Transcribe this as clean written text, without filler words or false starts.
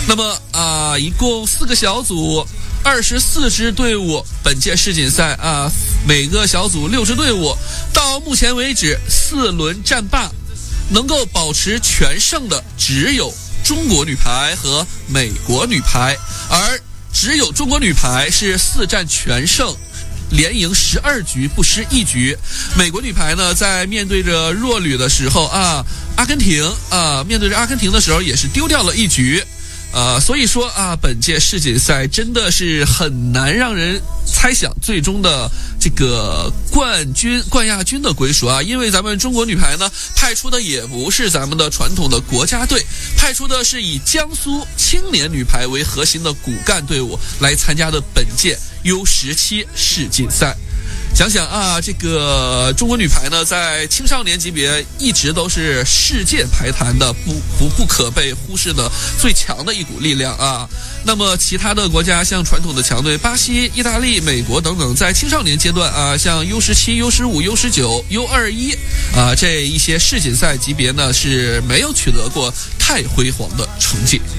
那么一共4个小组，24支队伍，本届世锦赛每个小组6支队伍，到目前为止4轮战罢，能够保持全胜的只有中国女排和美国女排，而只有中国女排是4战全胜，连赢12局不失1局。美国女排呢，在面对着弱旅的时候阿根廷面对着阿根廷的时候也是丢掉了1局。所以说本届世锦赛真的是很难让人猜想最终的这个冠亚军的归属因为咱们中国女排呢派出的也不是咱们的传统的国家队，派出的是以江苏青年女排为核心的骨干队伍来参加的本届 U17 世锦赛。想想这个中国女排呢，在青少年级别一直都是世界排坛的不可被忽视的最强的一股力量那么其他的国家像传统的强队巴西、意大利、美国等等，在青少年阶段像 U17、U15、U19、U21 这一些世锦赛级别呢是没有取得过太辉煌的成绩。